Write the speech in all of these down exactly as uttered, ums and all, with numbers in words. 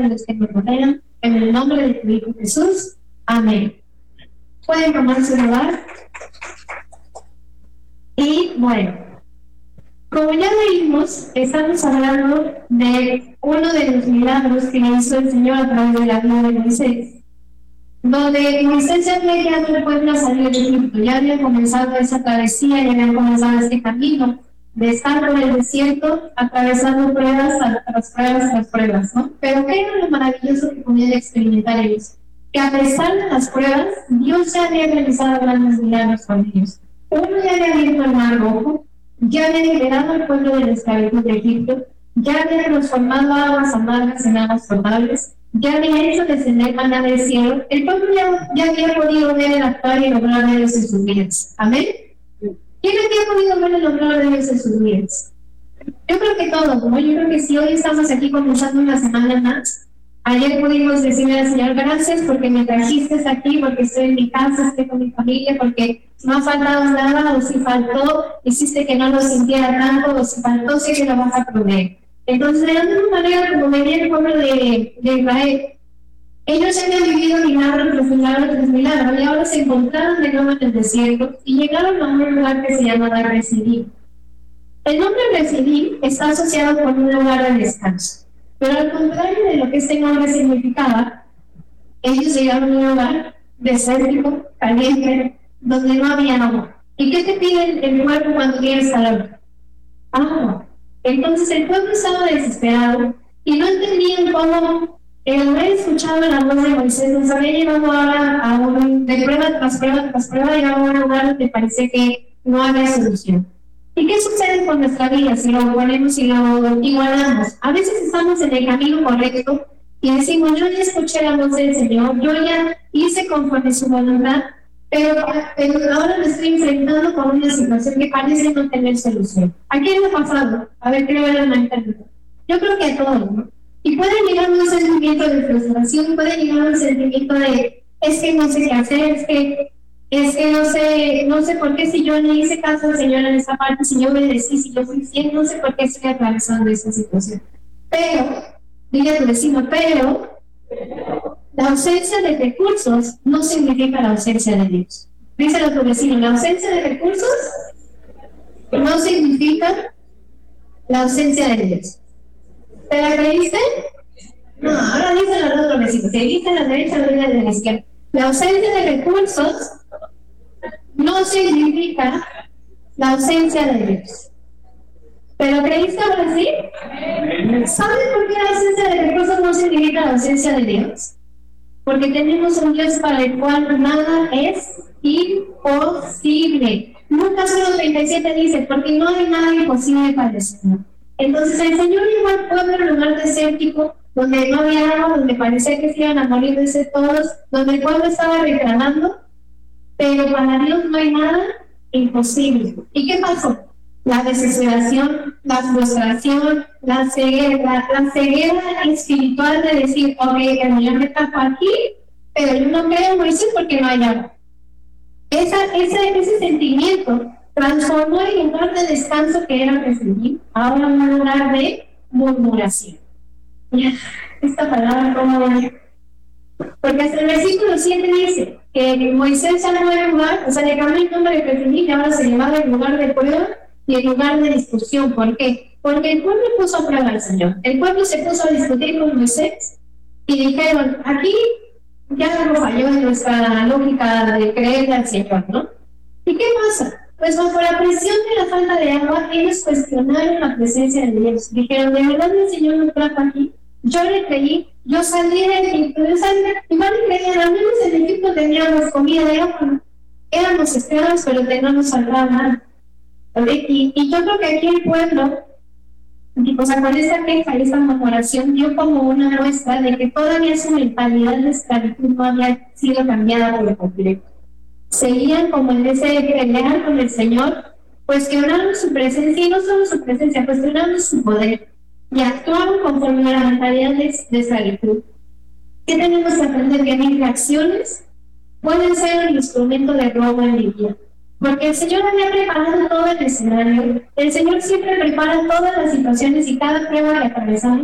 de los que nos rodean, en el nombre de tu Hijo Jesús. Amén. Pueden tomar su lugar. Y bueno, como ya leímos, estamos hablando de uno de los milagros que hizo el Señor a través de la vida de Moisés, donde Moisés ya había guiado al pueblo a salir de Egipto, ya había comenzado esa travesía, ya había comenzado este camino de estar por el desierto, atravesando pruebas tras pruebas tras pruebas, ¿no? Pero ¿qué era lo maravilloso que podían experimentar ellos? Que a pesar de las pruebas, Dios ya había realizado grandes milagros con ellos. Uno ya había abierto el mar rojo, ya había liberado al pueblo de la esclavitud de Egipto, ya había transformado aguas amargas en aguas potables, ya había hecho descender maná del cielo. El pueblo ya, ya había podido ver el actuar y lograr de Dios en sus vidas. ¿Amén? ¿Quién había podido ver el lograr de Dios en sus vidas? Yo creo que todos, ¿no? Yo creo que si hoy estamos aquí comenzando una semana más, ayer pudimos decirle al Señor gracias porque me trajiste aquí, porque estoy en mi casa, estoy con mi familia, porque no ha faltado nada, o si faltó, hiciste que no lo sintiera tanto, o si faltó, sé que lo vas a proveer. Entonces, de la misma manera como venía el pueblo de, de Israel, ellos ya habían vivido milagros tras milagros tras milagros, y ahora se encontraron de nuevo en el desierto y llegaron a un lugar que se llamaba Residim. El nombre Residim está asociado con un lugar de descanso, pero al contrario de lo que este nombre significaba, ellos llegaron a un lugar desértico, caliente, donde no había agua. ¿Y qué te pide el cuerpo cuando tienes calor? Agua. Entonces el pueblo estaba desesperado y no entendían cómo el haber escuchado la voz de Moisés nos había llevado ahora a un, de prueba tras prueba tras prueba, llegaba a un lugar donde parecía que no había solución. ¿Y qué sucede con nuestra vida si lo ponemos y lo igualamos? A veces estamos en el camino correcto y decimos, yo ya escuché la voz del Señor, yo ya hice conforme su voluntad, pero, pero ahora me estoy enfrentando con una situación que parece no tener solución. ¿A quién le ha pasado? A ver, creo en la internet. Yo creo que a todos, ¿no? Y puede llegar un sentimiento de frustración, puede llegar un sentimiento de, es que no sé qué hacer, es que, es que no sé, no sé por qué si yo le hice caso al Señor en esa parte, si yo obedecí, si yo fui fiel, no sé por qué estoy atravesando esa situación. Pero, dile a tu vecino, pero la ausencia de recursos no significa la ausencia de Dios. Díselo a tu vecino, la ausencia de recursos no significa la ausencia de Dios. ¿Te la creíste? No, ahora díselo al otro vecino. Si viste a la derecha, lo digas a la izquierda. La ausencia de recursos no significa la ausencia de Dios. ¿Te lo creíste ahora sí? ¿Sabes por qué la ausencia de recursos no significa la ausencia de Dios? Porque tenemos un Dios para el cual nada es imposible. Lucas uno treinta y siete dice, porque no hay nada imposible para el Señor. Entonces el Señor llevó al pueblo a un lugar desértico, donde no había agua, donde parecía que se iban a morir de sed todos, donde el pueblo estaba reclamando, pero para Dios no hay nada imposible. ¿Y qué pasó? La desesperación, la frustración, la ceguera, la ceguera espiritual de decir, ok, el Señor me tapó aquí, pero yo no creo en Moisés porque no hay agua. Esa, ese, ese sentimiento transformó el lugar de descanso que era recibir ahora en un lugar de murmuración. Esta palabra, ¿cómo es? Porque hasta el versículo siete dice que Moisés ya no era lugar, o sea, le cambió el nombre de recibir y ahora se llamaba el lugar de prueba y el lugar de discusión. ¿Por qué? Porque el pueblo puso a prueba al Señor. El pueblo se puso a discutir con Moisés y dijeron, aquí ya algo falló en nuestra lógica de creerle al Señor, ¿no? ¿Y qué pasa? Pues bajo la presión de la falta de agua, ellos cuestionaron la presencia de Dios. Dijeron, ¿de verdad el Señor nos trajo aquí? Yo le creí, yo salí de Egipto, yo salí de igual creían, al menos en Egipto teníamos comida de agua. Éramos esclavos, pero de no nos faltaba nada. Y, y yo creo que aquí el pueblo, o sea, con esta queja y esta murmuración, dio como una muestra de que todavía su mentalidad de esclavitud no había sido cambiada por completo. Seguían como en ese pelear con el Señor, cuestionando su presencia, y no solo su presencia, cuestionando su poder, y actuaban conforme a la mentalidad de, de esclavitud. ¿Qué tenemos que aprender? Que mis reacciones pueden ser un instrumento de robo en mi vida. Porque el Señor había preparado todo el escenario, el Señor siempre prepara todas las situaciones y cada prueba que atravesamos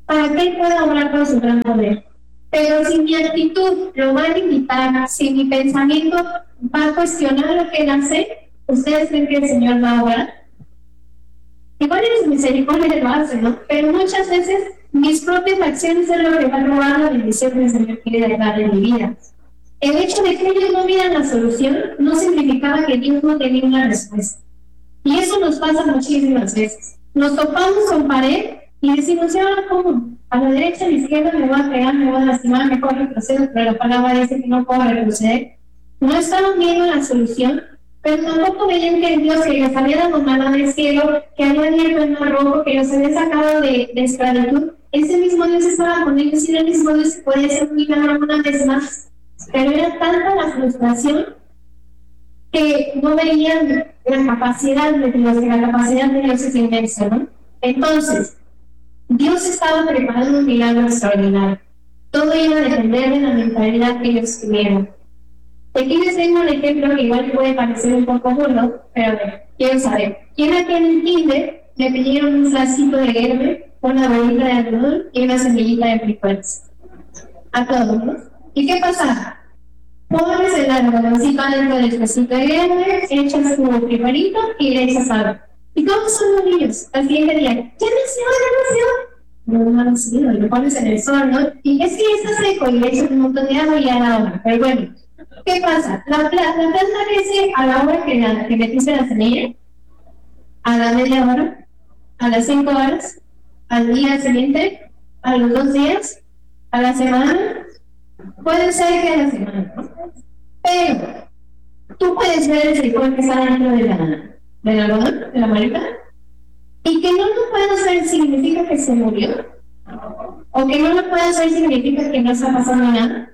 para que Él pueda obrar con su gran poder. Pero si mi actitud lo va a limitar, si mi pensamiento va a cuestionar lo que Él hace, ¿ustedes creen que el Señor va a obrar? Igual en su misericordia lo hace, ¿no? Pero muchas veces mis propias acciones son lo que van a robar la bendición que el Señor quiere dar en mi vida. El hecho de que ellos no miran la solución no significaba que Dios no tenía una respuesta. Y eso nos pasa muchísimas veces. Nos topamos con pared y decimos, ¿y ahora cómo? A la derecha, a la izquierda, me voy a pegar, me voy a lastimar, mejor retrocedo, pero la palabra dice que no puedo retroceder. No estaban viendo la solución, pero tampoco veían que Dios que les había dado maná del cielo, que había abierto el mar rojo, que los había sacado de, de esclavitud. Ese mismo Dios estaba con ellos y el mismo Dios podía hacer un milagro una vez más. Pero era tanta la frustración que no veían la capacidad de Dios, que la capacidad de Dios es inmensa, ¿no? Entonces, Dios estaba preparando un milagro extraordinario. Todo iba a depender de la mentalidad que ellos tuvieron. Aquí les tengo un ejemplo que igual puede parecer un poco burdo, pero a ver, quiero saber. ¿Quién aquí en el kinder le pidieron un flacito de herbe, una bolita de algodón y una semillita de frijoles? A todos, ¿no? ¿Y qué pasa? Pones el algodoncito adentro del flacito de herbe, echas tu frijolito y le echas agua. ¿Y cómo son los niños? Al siguiente día, ¿ya nació? ¿Ya nació? No, no nació, lo pones en el sol, ¿no? Y es que está seco y le echas un montón de agua y ya la hora. Pero bueno, ¿qué pasa? La, la, la planta crece a la hora que, la, que metiste la semilla, a la media hora, a las cinco horas, al día siguiente, a los dos días, a la semana. Puede ser que a la semana, ¿no? Pero tú puedes ver el frijol que está dentro de la, de la algodón, de la maleta, y que no lo puedas ver significa que se murió, o que no lo puedas ver significa que no está pasando nada.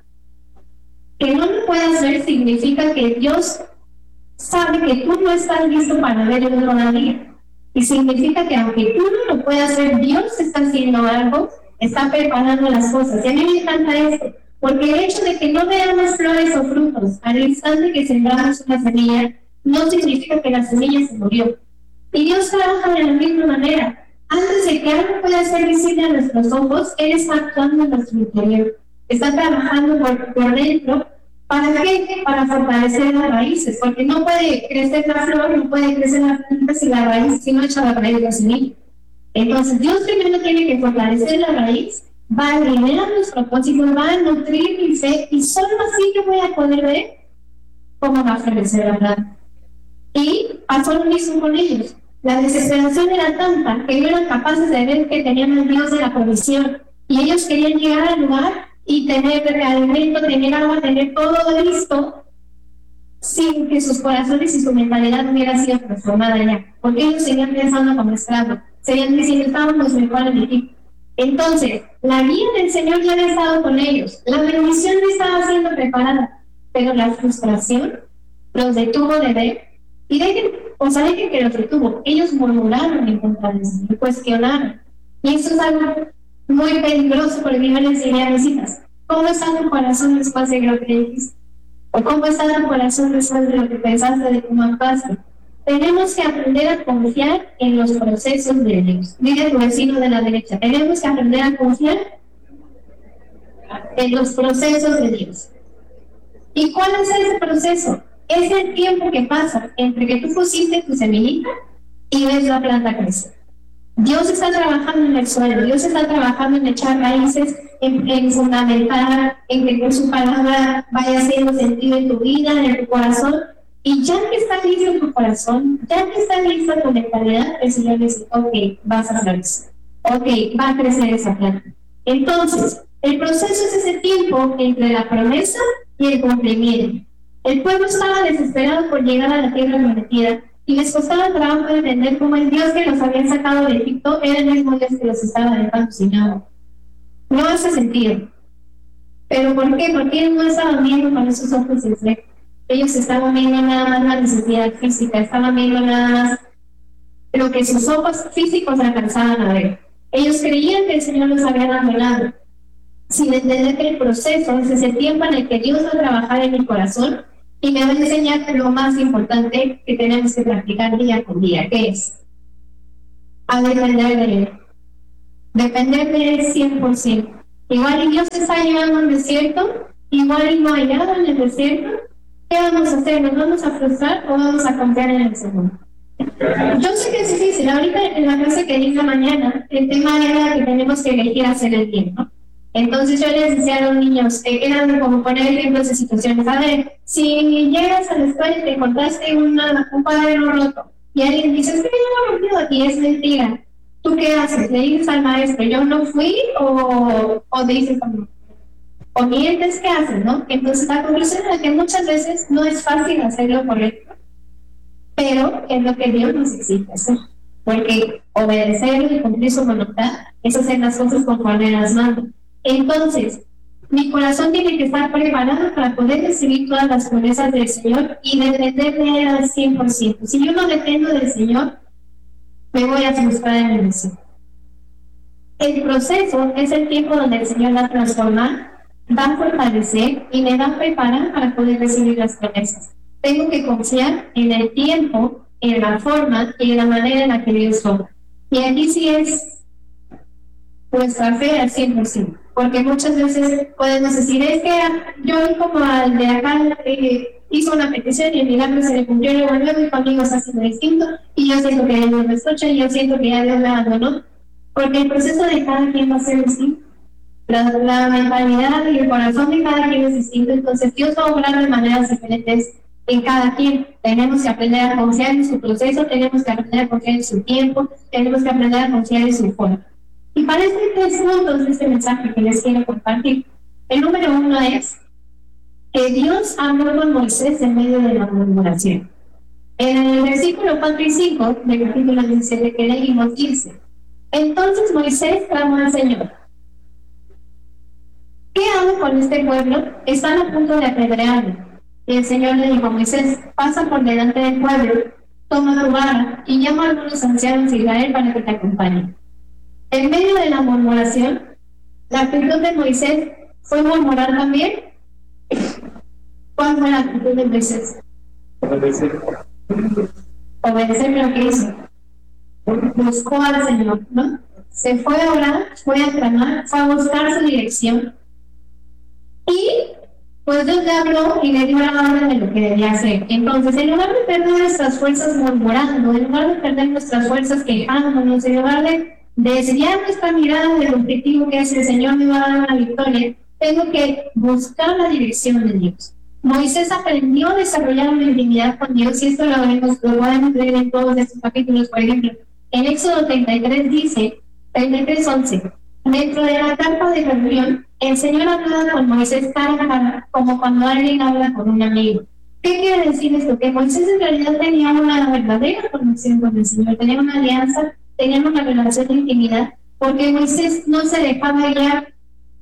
Que no lo puedas ver significa que Dios sabe que tú no estás listo para ver el otro día. Y significa que aunque tú no lo puedas ver, Dios está haciendo algo, está preparando las cosas. Y a mí me encanta esto, porque el hecho de que no veamos flores o frutos al instante que sembramos una semilla, no significa que la semilla se murió. Y Dios trabaja de la misma manera. Antes de que algo pueda ser visible a nuestros ojos, Él está actuando en nuestro interior. Está trabajando por, por dentro. ¿Para qué? Para fortalecer las raíces, porque no puede crecer la flor, no puede crecer la planta si la raíz, si no echa la raíz de la semilla. Entonces, Dios primero tiene que fortalecer la raíz, va a alinear los propósitos, va a nutrir mi fe, y solo así yo voy a poder ver cómo va a florecer la planta. Y pasó lo mismo con ellos. La desesperación era tanta que no eran capaces de ver que tenían al Dios de la provisión, y ellos querían llegar al lugar y tener alimento, tener agua, tener todo listo, sin que sus corazones y su mentalidad hubiera sido transformada ya, porque ellos seguían pensando como esclavos, seguían diciendo, estábamos mejor en el equipo. Entonces, la guía del Señor ya había estado con ellos, la bendición ya estaba siendo preparada, pero la frustración los detuvo de ver, y dejen, o sea, dejen que los detuvo, ellos murmuraron en contra de Dios, cuestionaron, y eso es algo muy peligroso, porque me van a enseñar mis hijas. ¿Cómo está tu corazón después de lo que dijiste? ¿O cómo está tu corazón después de lo que pensaste de cómo actuaste? Tenemos que aprender a confiar en los procesos de Dios. Dile tu vecino de la derecha, tenemos que aprender a confiar en los procesos de Dios. ¿Y cuál es ese proceso? Es el tiempo que pasa entre que tú pusiste tu semillita y ves la planta crecer. Dios está trabajando en el suelo, Dios está trabajando en echar raíces, en, en fundamentar, en que con su palabra vaya haciendo sentido en tu vida, en tu corazón. Y ya que está listo tu corazón, ya que está lista tu mentalidad, el Señor dice, ok, vas a crecer, ok, va a crecer esa planta. Entonces, el proceso es ese tiempo entre la promesa y el cumplimiento. El pueblo estaba desesperado por llegar a la tierra prometida, y les costaba trabajo entender cómo el Dios que los había sacado de Egipto era el mismo Dios que los estaba dejando sin agua. No hace sentido. ¿Pero por qué? Porque ellos no estaban viendo con esos ojos de fe. Ellos estaban viendo nada más la necesidad física, estaban viendo nada más lo que sus ojos físicos alcanzaban a ver. Ellos creían que el Señor los había abandonado, sin entender que el proceso es ese tiempo en el que Dios va a trabajar en mi corazón y me va a enseñar lo más importante que tenemos que practicar día con día, que es a depender de Él. depender de él cien por ciento. Igual y Dios está llevando al desierto, igual y no hay nada en el desierto, ¿qué vamos a hacer? ¿Nos vamos a frustrar o vamos a confiar en el Señor? Yo sé que es difícil. Ahorita en la clase que di la mañana, el tema era que tenemos que elegir hacer el bien, ¿no? Entonces yo les decía a los niños, que eran como poner ejemplos de situaciones. A ver, si llegas a la escuela y te encontraste una, un cuaderno roto y alguien dice, es que yo no lo rompió y es mentira, ¿tú qué haces? ¿Le dices al maestro, yo no fui? ¿O, o dices, o mientes? ¿Qué haces, no? Entonces la conclusión es que muchas veces no es fácil hacer lo correcto, pero es lo que Dios nos exige hacer. Porque obedecer y cumplir su voluntad es hacer las cosas conforme las manda. Entonces, mi corazón tiene que estar preparado para poder recibir todas las promesas del Señor y depender de Él al cien por ciento. Si yo no dependo del Señor, me voy a frustrar en el deseo. El proceso es el tiempo donde el Señor va a transformar, va a fortalecer y me va a preparar para poder recibir las promesas. Tengo que confiar en el tiempo, en la forma y en la manera en la que Dios obra. Y aquí sí es nuestra fe al cien por ciento. Porque muchas veces podemos decir, es que yo como al de acá eh, hizo una petición y el milagro se le cumplió, luego luego y conmigo está haciendo distinto, y yo siento que Dios me escucha y yo siento que ya Dios me abandonó. Porque el proceso de cada quien va a ser distinto. La, la mentalidad y el corazón de cada quien es distinto, entonces Dios va a obrar de maneras diferentes en cada quien. Tenemos que aprender a confiar en su proceso, tenemos que aprender a confiar en su tiempo, tenemos que aprender a confiar en su forma. Y para este tres puntos de este mensaje que les quiero compartir, el número uno es que Dios habló con Moisés en medio de la murmuración. En el versículo cuatro y cinco del capítulo diecisiete que leímos dice, entonces Moisés clamó al Señor, ¿qué hago con este pueblo? Están a punto de apedrearlo. Y el Señor le dijo a Moisés, pasa por delante del pueblo, toma tu vara y llama a algunos ancianos de Israel para que te acompañen. En medio de la murmuración, la actitud de Moisés fue murmurar también. ¿Cuál fue la actitud de Moisés? Obedecer. Obedecer lo que hizo. Buscó al Señor, ¿no? Se fue a orar, fue a clamar, fue a buscar su dirección. Y pues Dios le habló y le dio la orden de lo que debía hacer. Entonces, en lugar de perder nuestras fuerzas murmurando, en lugar de perder nuestras fuerzas quejándonos, en lugar de desviar nuestra mirada del objetivo que es el Señor me va a dar una victoria, tengo que buscar la dirección de Dios. Moisés aprendió a desarrollar una intimidad con Dios y esto lo, veremos, lo podemos ver en todos estos capítulos. Por ejemplo, en Éxodo treinta y tres dice, treinta y tres once, dentro de la carpa de reunión, el Señor hablaba con Moisés cara a cara, como cuando alguien habla con un amigo. ¿Qué quiere decir esto? Que Moisés en realidad tenía una verdadera conexión con el Señor, tenía una alianza, tenía una relación de intimidad, porque Moisés no se dejaba guiar.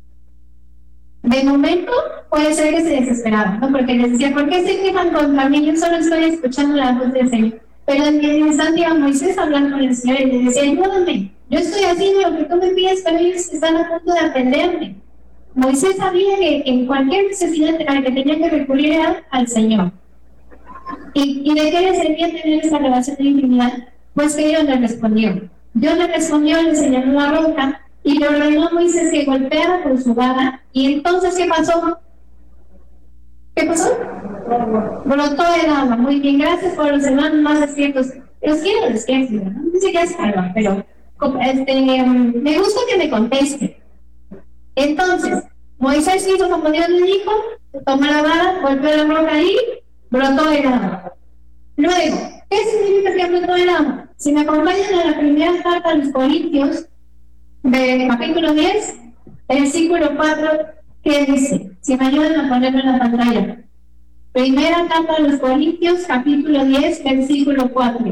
De momento puede ser que se desesperaba, ¿no? Porque les decía, ¿por qué se quejan contra mí? Yo solo estoy escuchando la voz del Señor. Pero en el instante iba Moisés a hablar con el Señor y le decía, ayúdame, yo estoy haciendo lo que tú me pides, pero ellos están a punto de aprenderme. Moisés sabía que en cualquier necesidad a la que tenía que recurrir era al Señor. ¿Y, ¿Y de qué le servía tener esa relación de intimidad? Pues que Dios le respondió. Dios le respondió, le señaló la roca y le ordenó a Moisés que golpeara con su vara. ¿Y entonces qué pasó? ¿Qué pasó? Brotó el agua. Muy bien, gracias por los hermanos más despiertos. Los quiero despiertos, ¿no? No sé qué es algo, pero este, me gusta que me conteste. Entonces, Moisés hizo como Dios le dijo, tomó la vara, golpeó la roca y brotó el agua. Luego, ¿qué significa que brotó el agua? Si me acompañan a la primera carta de los Corintios, del capítulo diez, versículo cuatro, ¿qué dice? Si me ayudan a ponerlo en la pantalla. Primera carta de los Corintios, capítulo diez, versículo cuatro.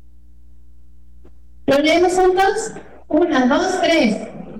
¿Lo leemos juntos? Una, dos, tres.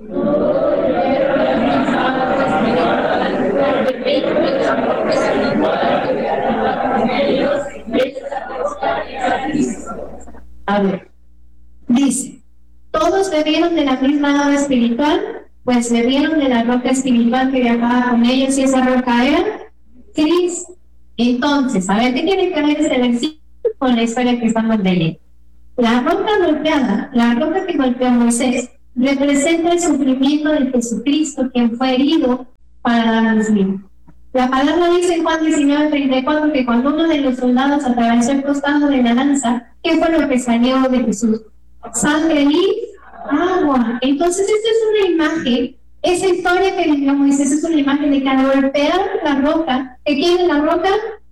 A ver, dice, todos bebieron de la misma agua espiritual, pues bebieron de la roca espiritual que viajaba con ellos y esa roca era Cristo. Entonces, a ver, ¿qué tiene que ver este versículo con la historia que estamos leyendo? La roca golpeada, la roca que golpeó a Moisés, representa el sufrimiento de Jesucristo, quien fue herido para darnos vida. La palabra dice en Juan diecinueve treinta y cuatro que cuando uno de los soldados atravesó el costado de la lanza, ¿qué fue lo que salió de Jesús? Sangre y agua. Entonces, esta es una imagen, esa historia que vivió Moisés es una imagen de que al golpear la roca, ¿de quién es la roca?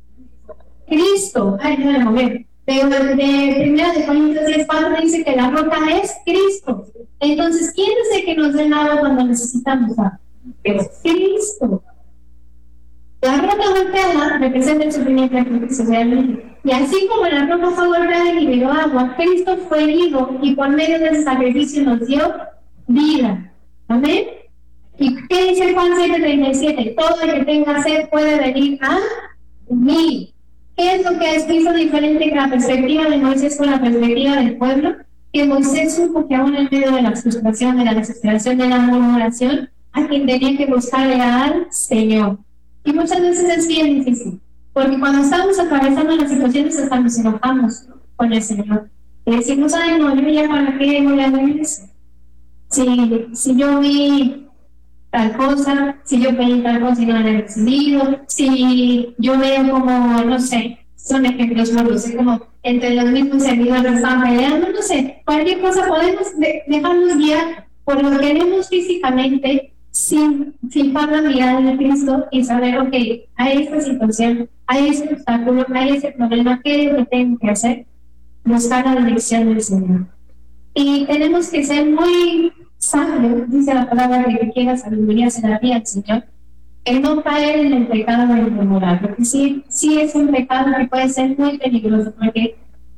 Cristo. Ay, no me mover. De, de primera de Corintios diez cuatro dice que la roca es Cristo. Entonces, ¿quién es el que nos da agua cuando necesitamos agua? Es Cristo. La roca golpeada representa el sufrimiento de Cristo realmente. Y así como la roca fue golpeada y liberó agua, Cristo fue herido y por medio de ese sacrificio nos dio vida. ¿Amén? ¿Y qué dice Juan siete treinta y siete? Todo el que tenga sed puede venir a mí. ¿Qué es lo que es hizo diferente que la perspectiva de Moisés con la perspectiva del pueblo? Que Moisés supo que aún en medio de la frustración, de la desesperación, de la murmuración, a quien tenía que buscar era al Señor. Y muchas veces es bien difícil, porque cuando estamos atravesando las situaciones hasta nos enojamos con el Señor. Y decimos, ay no, yo ya para qué voy a ver eso. Si, si yo vi tal cosa, si yo pedí tal cosa y no la he recibido, si yo veo como, no sé, son ejemplos burdos, como entre los mismos servidores están peleando, no sé, cualquier cosa podemos de, dejarnos guiar por lo que vemos físicamente, sin fijar la mirada de Cristo y saber, ok, hay esta situación, hay este obstáculo, hay ese problema, ¿qué es lo que tengo que hacer? Buscar la dirección del Señor. Y tenemos que ser muy sabios, dice la palabra de que quiera sabiduría se la vida al Señor, el no caer en el pecado del murmurar, porque sí, sí es un pecado que puede ser muy peligroso, porque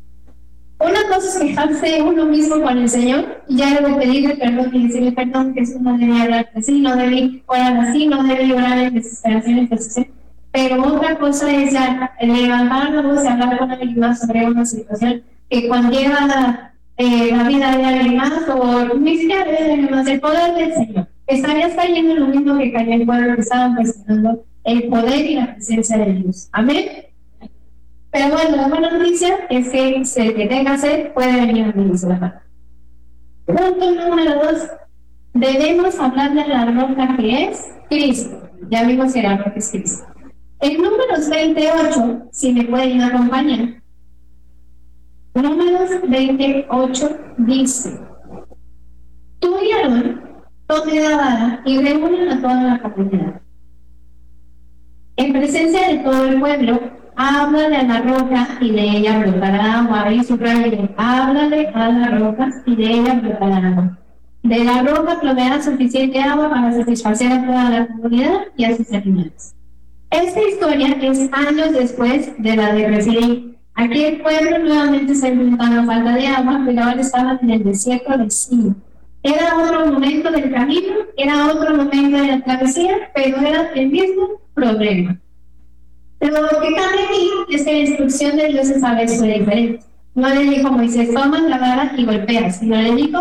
una cosa es quejarse uno mismo con el Señor y ya luego pedirle perdón y decirle perdón, que eso no debía hablar así, no debí orar así, no debí orar en desesperación, entonces, pero otra cosa es ya levantar la voz y hablar con alguien más sobre una situación que conlleva la, eh, la vida de alguien más o ni siquiera de alguien más, el poder del Señor. Estarías cayendo en lo mismo que cayó el pueblo que estaban cuestionando el poder y la presencia de Dios. Amén. Pero bueno, la buena noticia es que si el que tenga sed puede venir a mí, dice la palabra. Punto número dos. Debemos hablar de la roca que es Cristo. Ya vimos que la roca es Cristo. En números veintiocho, si me pueden acompañar. Números veintiocho dice: Tú y Aarón tomen la vara y reúnen a toda la comunidad. En presencia de todo el pueblo, háblale a la roca y de ella brotará agua. Y subrayo, háblale a la roca y de ella brotará agua. De la roca proveerá suficiente agua para satisfacer a toda la comunidad y a sus animales. Esta historia es años después de la de Refidim. Aquí el pueblo nuevamente se enfrentaba a falta de agua, pero ahora estaban en el desierto de Sin. Era otro momento del camino, era otro momento de la travesía, pero era el mismo problema. Pero lo que cambia aquí es que la instrucción de Dios esta vez fue diferente. No le dijo a Moisés, toma la vara y golpea, sino le dijo,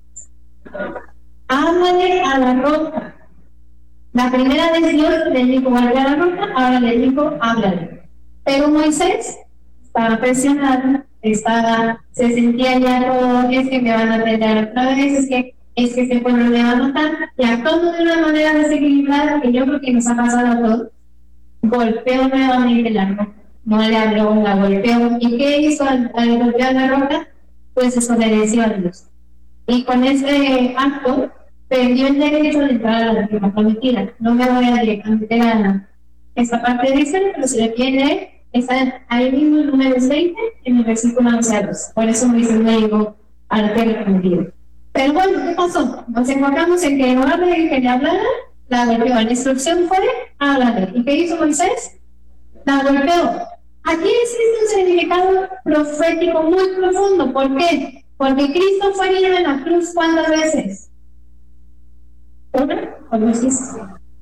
háblale a la roca. La primera vez Dios le dijo, golpea a la roca, ahora le dijo, háblale. Pero Moisés estaba presionado, estaba, se sentía ya todo, es que me van a pelear otra vez, es que, es que este pueblo me va a matar, y actuando de una manera desequilibrada, que yo creo que nos ha pasado a todos. Golpeó nuevamente la roca, no le habló, la golpeó. ¿Y qué hizo al, al golpear la roca? Pues desobedeció a Dios. Y con ese acto perdió el derecho de entrar a la tierra prometida. No me voy a meter a esta parte de Israel, pero si le quiere, está ahí mismo en Números veinte, en el versículo once a doce. Por eso Moisés no llegó a la tierra prometida. Pero bueno, ¿qué pasó? Nos encontramos en que en lugar de que le hablara, la golpeó. La instrucción fue háblale. ¿Y qué hizo Moisés? La golpeó. Aquí existe un significado profético muy profundo. ¿Por qué? Porque Cristo fue herido en la cruz ¿cuántas veces? ¿Una o dos veces?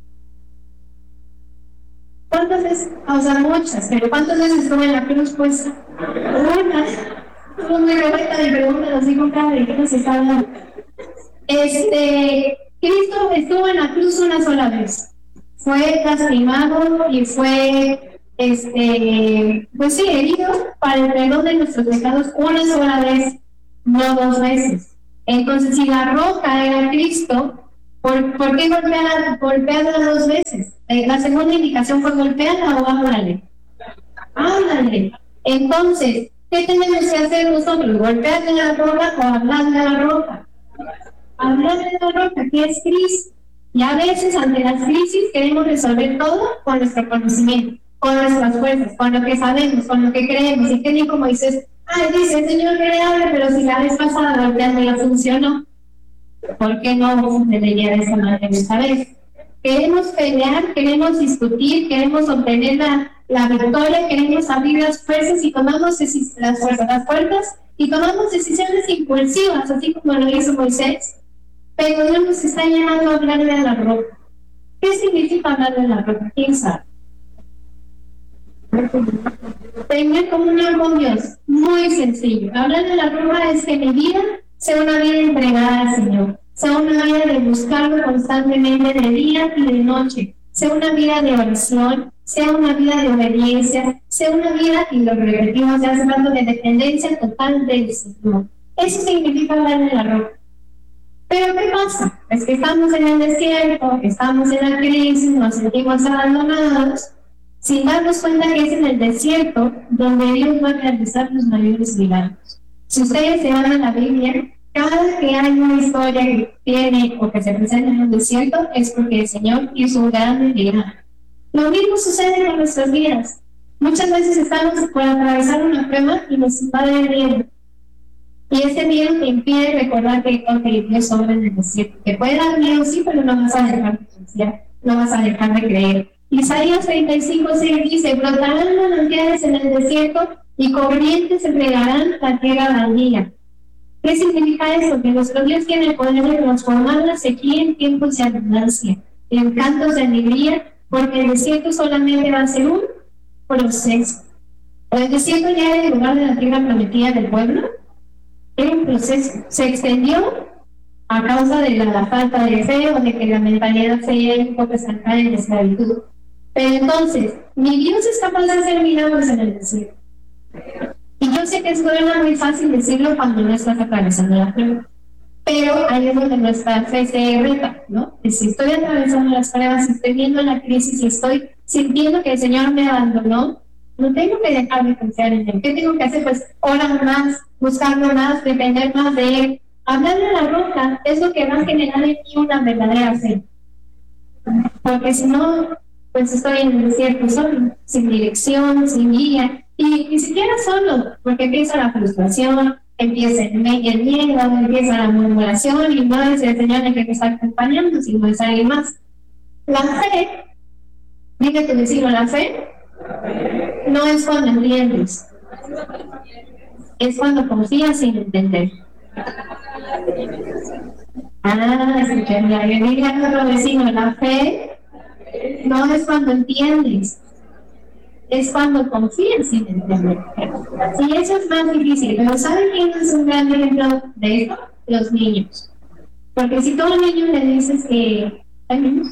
¿Cuántas veces? O sea, muchas. ¿Pero cuántas veces estuvo en la cruz? Pues una. Estuvo muy revuelta de preguntas, los dijo cada de qué nos está hablando. Este... Cristo estuvo en la cruz una sola vez. Fue lastimado y fue, este, pues sí, herido para el perdón de nuestros pecados una sola vez, no dos veces. Entonces, si la roca era Cristo, ¿por, ¿por qué golpearla, golpearla dos veces? Eh, la segunda indicación fue golpearla o háblale. Háblale. Entonces, ¿qué tenemos que hacer nosotros? ¿Golpearle a la roca o hablarle a la roca? Hablarle a la roca, que es Cristo. Y a veces, ante las crisis, queremos resolver todo con nuestro conocimiento, con nuestras fuerzas, con lo que sabemos, con lo que creemos. Y que ni como dices, ay, dice el Señor que le hable, pero si la vez pasada golpeando ya funcionó, ¿por qué no se leía de esa manera esta vez? Queremos pelear, queremos discutir, queremos obtener la, la victoria, queremos abrir las fuerzas y tomamos las fuerzas, las puertas y tomamos decisiones impulsivas, así como lo hizo Moisés. Pero Dios nos está llamando a hablarle a la roca. ¿Qué significa hablarle a la roca? ¿Quién sabe? Tener comunión con Dios, muy sencillo. Hablarle a la roca es que mi vida sea una vida entregada al Señor, sea una vida de buscarlo constantemente de día y de noche, sea una vida de oración, sea una vida de obediencia, sea una vida, y lo repetimos ya hace rato, de dependencia total del Señor. Eso significa hablarle a la roca. Pero ¿qué pasa? Es que estamos en el desierto, estamos en la crisis, nos sentimos abandonados, sin darnos cuenta que es en el desierto donde Dios va a realizar los mayores milagros. Si ustedes se van a la Biblia, cada que hay una historia que tiene o que se presenta en el desierto es porque el Señor hizo un gran milagro. Lo mismo sucede con nuestras vidas. Muchas veces estamos por atravesar una prueba y nos invade el miedo. Y ese miedo te impide recordar que okay, Dios obra en el desierto. Te puede dar miedo, sí, pero no vas a dejar de confiar, no vas a dejar de creer. Isaías treinta y cinco, seis dice, brotarán manantiales en el desierto y corrientes regarán la tierra baldía. ¿Qué significa eso? Que nuestro Dios tiene el poder de transformar la sequía en tiempos de abundancia, en cantos de alegría, porque el desierto solamente va a ser un proceso. El desierto ya era el lugar de la tierra prometida del pueblo. Era un proceso, se extendió a causa de la, la falta de fe o de que la mentalidad se iba un poco estancada en la esclavitud. Pero entonces, mi Dios es capaz de hacer milagros en el desierto. Y yo sé que suena muy fácil decirlo cuando no estás atravesando la prueba, pero ahí es donde nuestra fe se reta, ¿no? Y si estoy atravesando las pruebas, si estoy viendo la crisis, si estoy sintiendo que el Señor me abandonó, no tengo que dejar de confiar en Él. ¿Qué tengo que hacer? Pues orar más, buscarlo más, depender más de Él. Hablarle a la roca es lo que va a generar en mí una verdadera fe. Porque si no, pues estoy en el desierto solo, sin dirección, sin guía, y ni siquiera solo, porque empieza la frustración, empieza el miedo, empieza la murmuración, y no es el Señor el que me está acompañando, sino es alguien más. La fe, dile a tu vecino, la fe no es cuando entiendes, es cuando confías sin entender. Ah, escuché, mira, yo dije a otro vecino, la fe no es cuando entiendes, es cuando confías sin entender. Y eso es más difícil, pero ¿saben quién es un gran ejemplo de esto? Los niños. Porque si todo niño le dices que hay niños,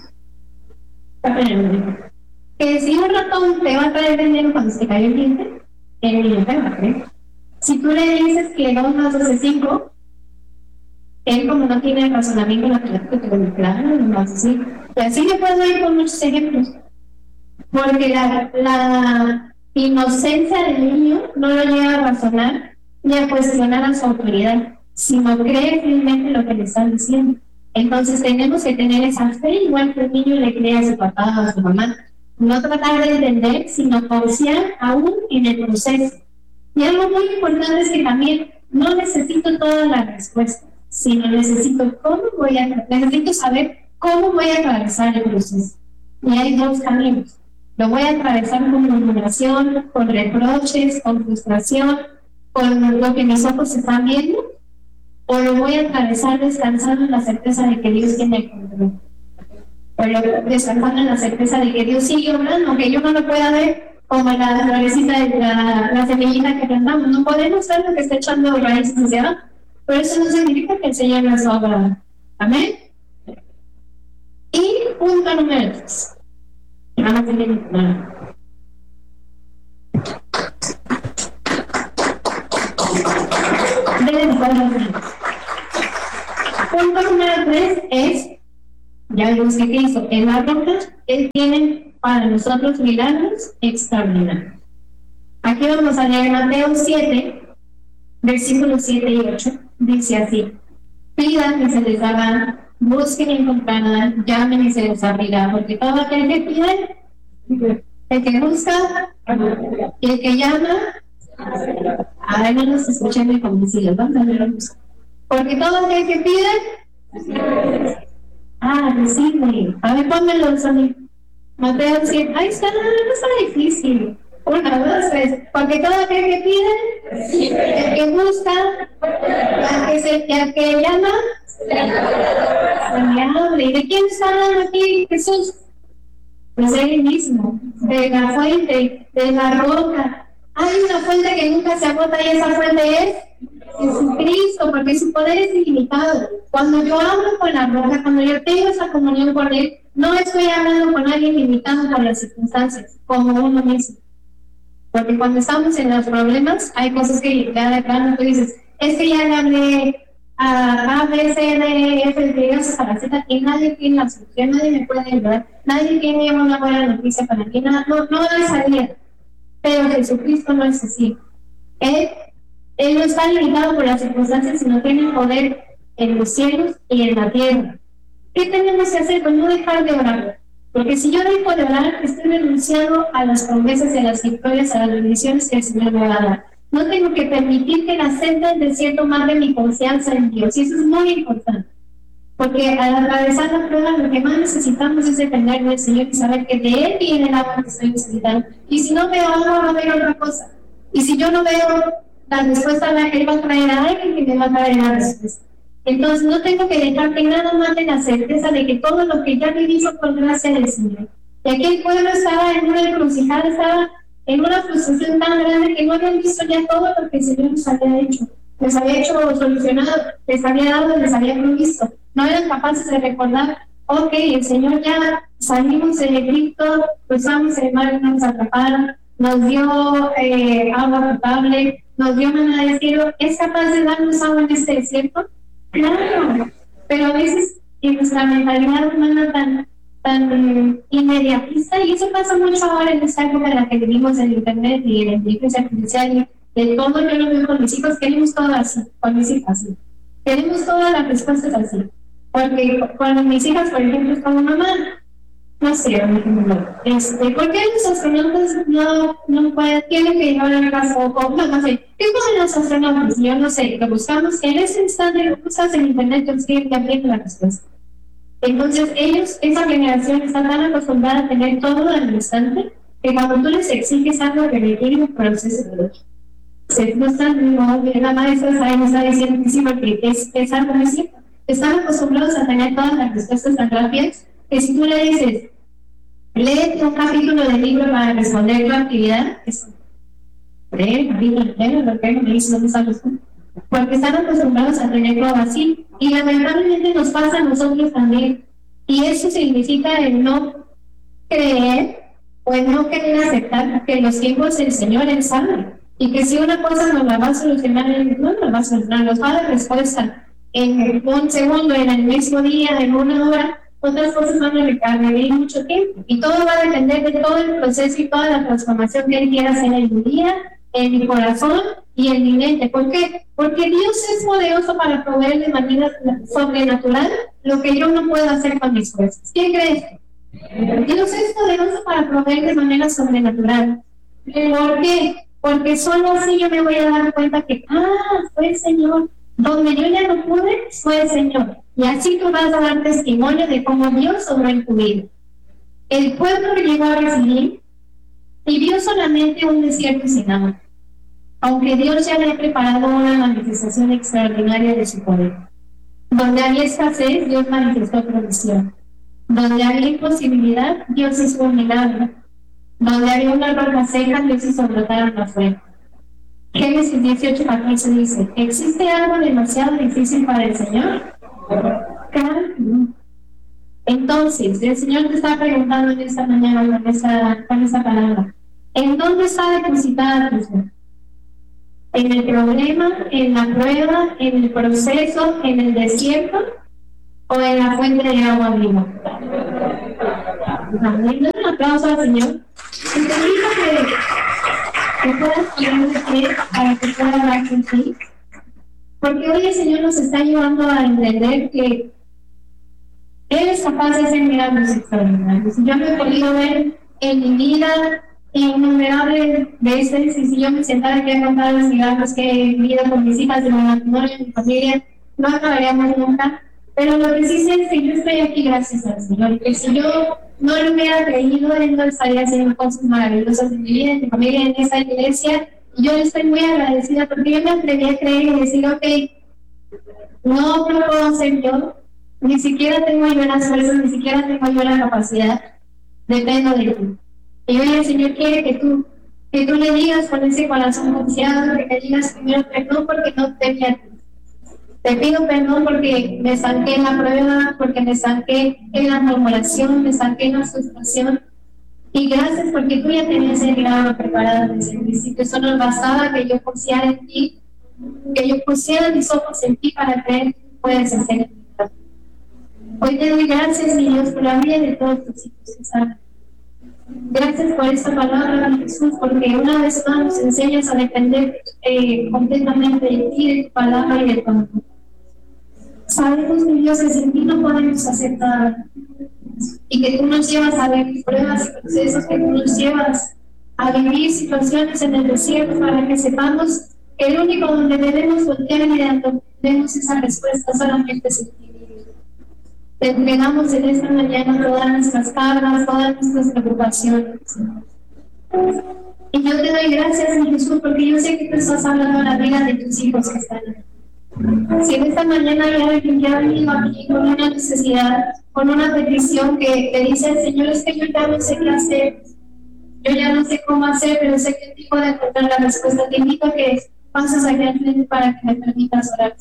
que si un ratón te va a traer veneno cuando se cae el diente, el niño te va a creer. Si tú le dices que dos más dos es cinco, él como no tiene razonamiento natural, te lo claro, no más así. Y así le puedo ir con muchos ejemplos. Porque la, la inocencia del niño no lo lleva a razonar ni a cuestionar a su autoridad, sino cree firmemente lo que le están diciendo. Entonces tenemos que tener esa fe igual que el niño le cree a su papá o a su mamá. No tratar de entender, sino confiar aún en el proceso. Y algo muy importante es que también no necesito todas las respuestas, sino necesito cómo voy a, necesito saber cómo voy a atravesar el proceso. Y hay dos caminos. Lo voy a atravesar con murmuración, con reproches, con frustración, con lo que mis ojos están viendo, o lo voy a atravesar descansando en la certeza de que Dios tiene el control. O lo descansando en la certeza de que Dios sigue obrando, aunque yo no lo pueda ver, como la florecita de la, la semillita que plantamos. No podemos ver lo que está echando raíces hacia abajo, pero eso no significa que el Señor no está obrando. Amén. Y punto número tres. Vamos a tener una. Deben estar los niños. ya vemos que hizo en la roca, Él tiene para nosotros milagros extraordinarios. Aquí vamos a leer Mateo siete, versículos siete y ocho. Dice así: pidan y se les dará, busquen y encontrarán, llamen y se les abrirá, porque todo aquel que pide, el que busca y el que llama, a ver, no nos escuchen muy convencidos, vamos a ver. Porque todo aquel que pide, ah, recibe. A ver, pónganlo, Sony. Mateo siete, ahí está, no está difícil. Una, dos, tres. Porque todo aquel que pide, el que busca, el que, se, el que llama, se le abre. ¿Y de quién está hablando aquí Jesús? Pues Él mismo, de la fuente, de la roca. Hay una fuente que nunca se agota y esa fuente es Jesucristo, porque su poder es ilimitado. Cuando yo hablo con la roca, cuando yo tengo esa comunión con Él, no estoy hablando con alguien limitado por las circunstancias, como uno mismo. Porque cuando estamos en los problemas, hay cosas que ya de plano tú dices, es que ya le hablé a A, B, C, D, F, G, hasta la Z, y nadie tiene la solución, nadie me puede ayudar, nadie tiene una buena noticia para mí, no, no, no hay salida. Pero Jesucristo no es así. Él, él no está limitado por las circunstancias, sino tiene poder en los cielos y en la tierra. ¿Qué tenemos que hacer? Pues no dejar de orar. Porque si yo dejo de orar, estoy renunciando a las promesas y a las victorias, a las bendiciones que el Señor me va a dar. No tengo que permitir que la senda del desierto mate mi confianza en Dios. Y eso es muy importante. Porque al atravesar la prueba, lo que más necesitamos es depender del Señor y saber que de Él viene el agua que estoy necesitando. Y si no veo agua, va a haber otra cosa. Y si yo no veo la respuesta, Él va a traer a alguien que me va a traer la respuesta. Entonces no tengo que dejar que nada mate la certeza de que todo lo que ya viví fue por gracia del Señor. Y aquí el pueblo estaba en una encrucijada, estaba en una frustración tan grande que no habían visto ya todo lo que el Señor les había hecho. Les había hecho solucionado, les había dado, les había provisto. No eran capaces de recordar, ok, el Señor ya salimos de Egipto, cruzamos el mar y nos atraparon, nos dio eh, agua potable, nos dio maná del cielo. ¿Es capaz de darnos agua en este desierto? Claro, pero a veces en nuestra mentalidad humana tan, tan inmediatista, y eso pasa mucho ahora en esta época en la que vivimos en internet y en la inteligencia artificial, y de todo yo lo veo con mis hijos, queremos todo así, con mis hijas así. Queremos todas las respuestas así. Porque cuando mis hijas, por ejemplo, es como mamá, no sé, este, ¿por qué los astronautas no, no pueden, tienen que llevar a casa o no, no sé? ¿Qué pasa los astronautas? Yo no sé, lo buscamos en ese instante, lo buscas en internet, consigues también la respuesta. Entonces, ellos, esa generación está tan acostumbrada a tener todo al instante que cuando tú les exiges algo que requiere un proceso de lógica, se frustran, no, la maestra ahí me está diciendo que sí, porque es, es algo muy simple. Están acostumbrados a tener todas las respuestas tan rápidas que si tú le dices, lee un capítulo del libro para responder tu actividad, es lee el capítulo entero, lo que me dice dónde está los puntos. Porque están acostumbrados a tener todo así. Y lamentablemente nos pasa a nosotros también. Y eso significa el no creer o el no querer aceptar que los tiempos del Señor Él sabe. Y que si una cosa nos la va a solucionar, no nos la va a solucionar, nos va a dar respuesta en un segundo, en el mismo día, en una hora. Otras cosas van a requerir mucho tiempo. Y todo va a depender de todo el proceso y toda la transformación que Él quiera hacer en mi vida, en mi corazón y en mi mente. ¿Por qué? Porque Dios es poderoso para proveer de manera sobrenatural lo que yo no puedo hacer con mis fuerzas. ¿Quién cree esto? Dios es poderoso para proveer de manera sobrenatural. ¿Por qué? Porque solo así yo me voy a dar cuenta que, ah, fue el Señor. Donde yo ya no pude, fue el Señor. Y así tú vas a dar testimonio de cómo Dios obró en tu vida. El pueblo llegó a recibir y vio solamente un desierto sin agua, aunque Dios ya había preparado una manifestación extraordinaria de su poder. Donde había escasez, Dios manifestó provisión. Donde había imposibilidad, Dios hizo un milagro. Donde había una roca seca, Dios hizo brotar una fuente. Génesis dieciocho catorce dice, ¿existe algo demasiado difícil para el Señor? Claro que no. Entonces, el Señor te está preguntando en esta mañana con esta, con esta palabra, ¿en dónde está depositada tu fe? ¿En el problema, en la prueba, en el proceso, en el desierto? o en la fuente de agua viva. Amén. Un aplauso al Señor. Y te invito que, que puedas poner de pie para que pueda hablar contigo. Porque hoy el Señor nos está ayudando a entender que Él es capaz de hacer milagros extraordinarios. Yo me he podido ver en mi vida innumerables veces, y si yo me sentara aquí a contar los milagros que he vivido con mis hijas, de mi matrimonio, de mi familia, no acabaríamos nunca. Pero lo que sí sé es que yo estoy aquí gracias al Señor, que si yo no lo hubiera creído, Él no estaría haciendo cosas maravillosas en mi vida, en mi familia, en esa iglesia. Y yo estoy muy agradecida porque yo me atreví a creer y decir, ok, no lo puedo hacer yo, ni siquiera tengo yo las fuerzas, ni siquiera tengo yo la capacidad, dependo de ti. Y hoy el Señor quiere que tú, que tú le digas con ese corazón confiado, que le digas primero perdón porque no te vi a ti. Te pido perdón porque me estanqué en la prueba, porque me estanqué en la murmuración, me estanqué en la frustración. Y gracias porque tú ya tenías el milagro preparado desde el principio. Solo bastaba que yo confiara en ti, que yo pusiera mis ojos en ti para creer que tú puedes hacer el milagro. Hoy te doy gracias, mi Dios, por la vida de todos tus hijos que están. Gracias por esta palabra, Jesús, porque una vez más nos enseñas a depender eh, completamente de ti, de tu palabra y de tu amor. Sabemos, mi Dios, que sin ti no podemos hacer nada, y que tú nos llevas a ver pruebas y procesos, que tú nos llevas a vivir situaciones en el desierto para que sepamos que el único donde debemos voltear y donde tenemos esa respuesta solamente es en ti. Te entregamos en esta mañana todas nuestras cargas, todas nuestras preocupaciones. Y yo te doy gracias, mi Jesús, porque yo sé que tú estás hablando a la vida de tus hijos que están aquí. Si en esta mañana hay alguien que ha venido aquí con una necesidad, con una petición que te dice el Señor, es que yo ya no sé qué hacer, yo ya no sé cómo hacer, pero sé que en ti puedo encontrar la respuesta. Te invito a que pases aquí al frente para que me permitas orar.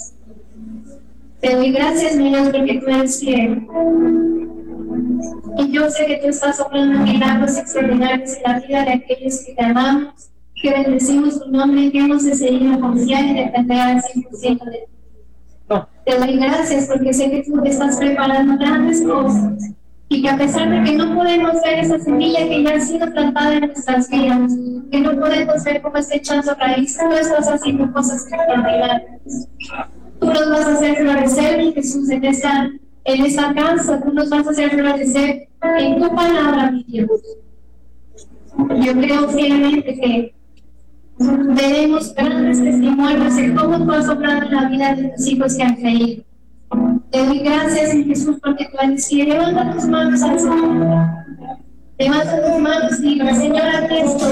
Te doy gracias, mi Dios, porque tú eres fiel. Y yo sé que tú estás obrando milagros extraordinarios en la vida de aquellos que te amamos, que bendecimos tu nombre y que hemos decidido confiar y depender al cien por ciento de ti. Te doy gracias porque sé que tú te estás preparando grandes cosas y que a pesar de que no podemos ver esa semilla que ya ha sido plantada en nuestras vidas, que no podemos ver cómo está echando raíz, tú estás haciendo cosas extraordinarias. Tú nos vas a hacer florecer, mi Jesús, en esta, en esta casa. Tú nos vas a hacer florecer en tu palabra, mi Dios. Yo creo fielmente que veremos grandes testimonios de cómo tú has obrado en la vida de tus hijos que han creído. Te doy gracias, mi Jesús, porque tú eres fiel. Levanta tus manos al Señor. Levanta tus manos y diga, Señor, aquí estoy.